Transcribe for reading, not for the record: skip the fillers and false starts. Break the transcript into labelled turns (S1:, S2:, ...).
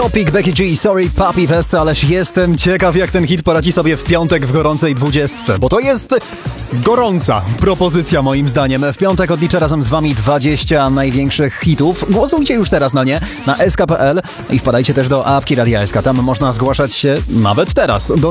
S1: Topic, Becky G, Sorry Papi Fest, ależ jestem ciekaw, jak ten hit poradzi sobie w piątek w gorącej 20, bo to jest gorąca propozycja moim zdaniem. W piątek odliczę razem z wami 20 największych hitów. Głosujcie już teraz na nie, na sk.pl i wpadajcie też do apki Radia SK. Tam można zgłaszać się nawet teraz do